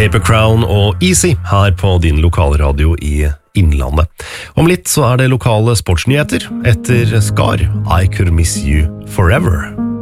Paper Crown og Easy her på din lokalradio i Innlandet. Om litt så er det lokale sportsnyheter etter Skar, I Could Miss You Forever.